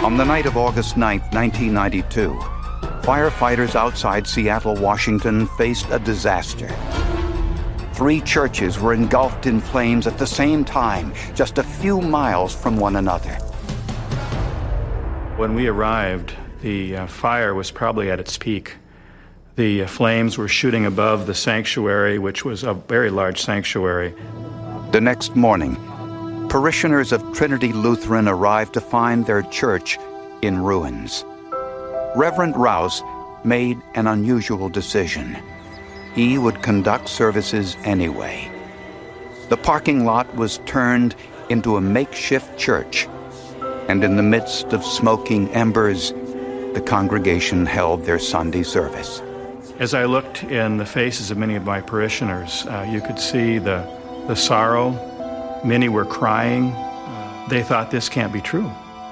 On the night of August 9, 1992, firefighters outside Seattle, Washington faced a disaster. 3 churches were engulfed in flames at the same time, just a few miles from one another. When we arrived, the fire was probably at its peak. The flames were shooting above the sanctuary, which was a very large sanctuary. The next morning, parishioners of Trinity Lutheran arrived to find their church in ruins. Reverend Rouse made an unusual decision. He would conduct services anyway. The parking lot was turned into a makeshift church, and in the midst of smoking embers, the congregation held their Sunday service. As I looked in the faces of many of my parishioners, you could see the sorrow. Many were crying. They thought, this can't be true.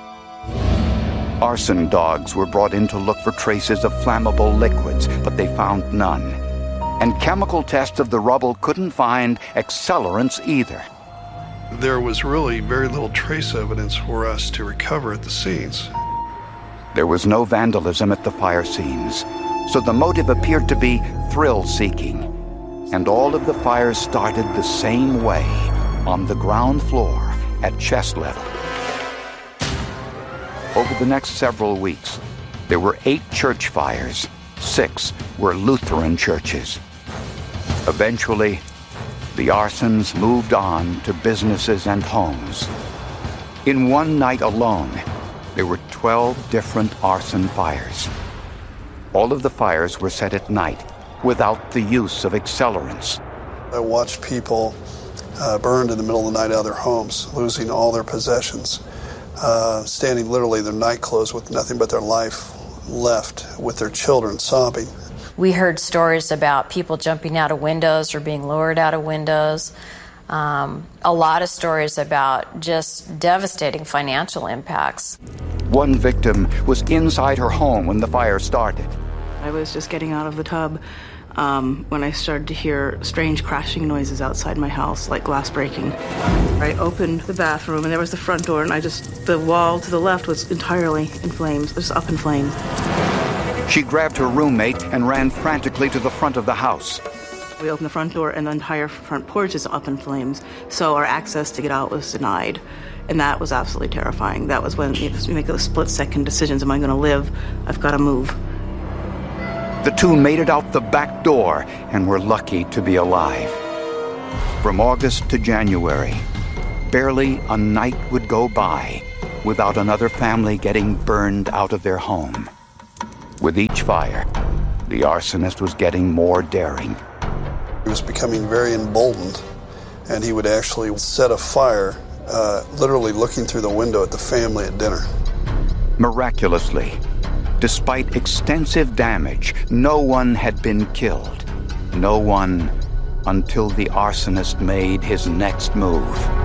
Arson dogs were brought in to look for traces of flammable liquids, but they found none. And chemical tests of the rubble couldn't find accelerants either. There was really very little trace evidence for us to recover at the scenes. There was no vandalism at the fire scenes, so the motive appeared to be thrill-seeking. And all of the fires started the same way, on the ground floor at chest level. Over the next several weeks, there were 8 church fires. 6 were Lutheran churches. Eventually, the arsons moved on to businesses and homes. In one night alone, there were 12 different arson fires. All of the fires were set at night, without the use of accelerants. I watched people burned in the middle of the night out of their homes, losing all their possessions, standing literally in their night clothes with nothing but their life left, with their children sobbing. We heard stories about people jumping out of windows or being lowered out of windows. A lot of stories about just devastating financial impacts. One victim was inside her home when the fire started. I was just getting out of the tub when I started to hear strange crashing noises outside my house, like glass breaking. I opened the bathroom, and there was the front door, and the wall to the left was entirely in flames. It was up in flames. She grabbed her roommate and ran frantically to the front of the house. We opened the front door, and the entire front porch is up in flames, so our access to get out was denied. And that was absolutely terrifying. That was when you make those split-second decisions. Am I going to live? I've got to move. The 2 made it out the back door and were lucky to be alive. From August to January, barely a night would go by without another family getting burned out of their home. With each fire, the arsonist was getting more daring. He was becoming very emboldened, and he would actually set a fire, literally looking through the window at the family at dinner. Miraculously, despite extensive damage, no one had been killed. No one until the arsonist made his next move.